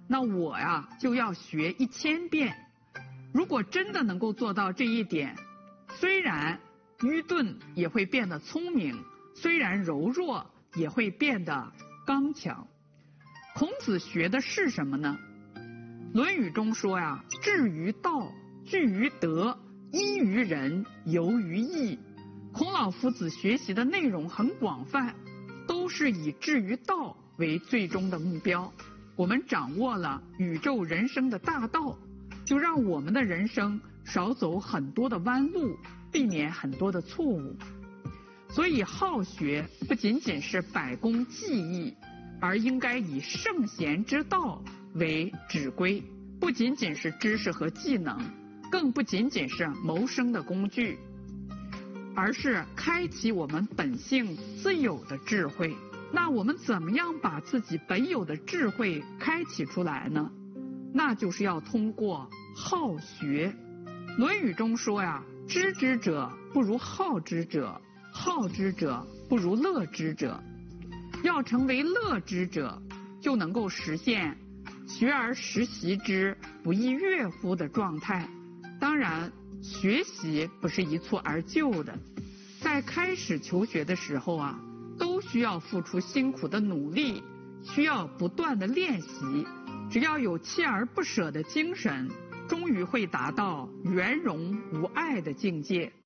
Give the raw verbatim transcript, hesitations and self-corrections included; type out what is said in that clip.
那我呀就要学一千遍。如果真的能够做到这一点，虽然愚钝也会变得聪明，虽然柔弱也会变得刚强。孔子学的是什么呢？论语中说呀，志于道，据于德，依于仁，游于义。孔老夫子学习的内容很广泛，都是以志于道为最终的目标。我们掌握了宇宙人生的大道，就让我们的人生少走很多的弯路，避免很多的错误。所以好学不仅仅是百工技艺，而应该以圣贤之道为指归，不仅仅是知识和技能，更不仅仅是谋生的工具，而是开启我们本性自有的智慧。那我们怎么样把自己本有的智慧开启出来呢？那就是要通过好学。论语中说呀，知之者不如好之者，好之者不如乐之者。要成为乐之者，就能够实现学而时习之，不亦乐乎的状态。当然，学习不是一蹴而就的，在开始求学的时候啊，都需要付出辛苦的努力，需要不断的练习。只要有锲而不舍的精神，终于会达到圆融无碍的境界。